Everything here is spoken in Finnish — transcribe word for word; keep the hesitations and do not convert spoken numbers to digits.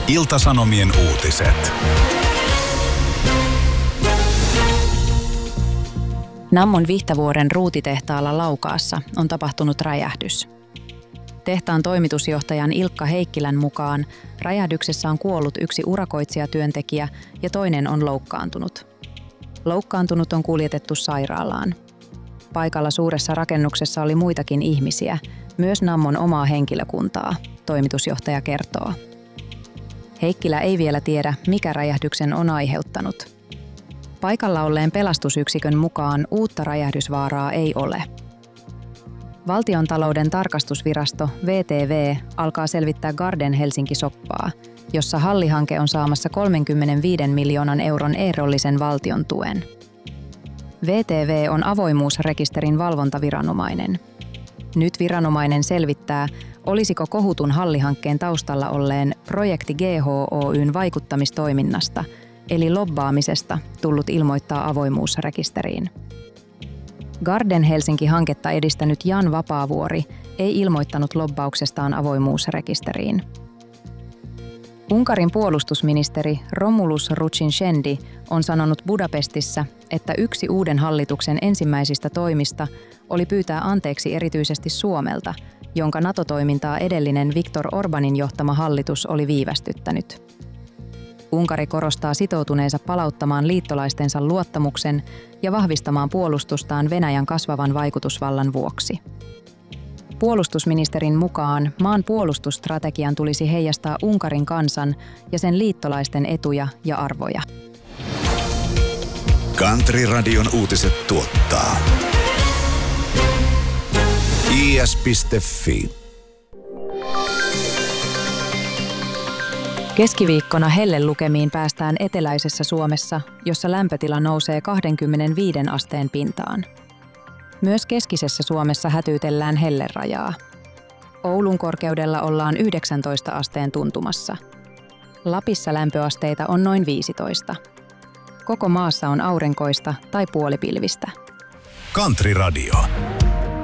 Ilta-Sanomien uutiset. Nammon Vihtavuoren ruutitehtaalla Laukaassa on tapahtunut räjähdys. Tehtaan toimitusjohtajan Ilkka Heikkilän mukaan räjähdyksessä on kuollut yksi urakoitsijatyöntekijä ja toinen on loukkaantunut. Loukkaantunut on kuljetettu sairaalaan. Paikalla suuressa rakennuksessa oli muitakin ihmisiä, myös Nammon omaa henkilökuntaa, toimitusjohtaja kertoo. Heikkilä ei vielä tiedä, mikä räjähdyksen on aiheuttanut. Paikalla olleen pelastusyksikön mukaan uutta räjähdysvaaraa ei ole. Valtiontalouden tarkastusvirasto V T V alkaa selvittää Garden Helsinki-soppaa, jossa hallihanke on saamassa kolmekymmentäviisi miljoonan euron ehdollisen valtion tuen. V T V on avoimuusrekisterin valvontaviranomainen. Nyt viranomainen selvittää, olisiko kohutun hallihankkeen taustalla olleen Projekti G H Oy:n vaikuttamistoiminnasta, eli lobbaamisesta, tullut ilmoittaa avoimuusrekisteriin. Garden Helsinki-hanketta edistänyt Jan Vapaavuori ei ilmoittanut lobbauksestaan avoimuusrekisteriin. Unkarin puolustusministeri Romulus Rutschin-Shendi on sanonut Budapestissa, että yksi uuden hallituksen ensimmäisistä toimista oli pyytää anteeksi erityisesti Suomelta, jonka NATO-toimintaa edellinen Viktor Orbanin johtama hallitus oli viivästyttänyt. Unkari korostaa sitoutuneensa palauttamaan liittolaistensa luottamuksen ja vahvistamaan puolustustaan Venäjän kasvavan vaikutusvallan vuoksi. Puolustusministerin mukaan maan puolustusstrategian tulisi heijastaa Unkarin kansan ja sen liittolaisten etuja ja arvoja. Country-radion uutiset tuottaa i s piste f i. Keskiviikkona hellelukemiin päästään eteläisessä Suomessa, jossa lämpötila nousee kaksikymmentäviisi asteen pintaan. Myös keskisessä Suomessa hätyytellään hellerajaa. Oulun korkeudella ollaan yhdeksäntoista asteen tuntumassa. Lapissa lämpöasteita on noin viisitoista. Koko maassa on aurinkoista tai puolipilvistä. Country Radio.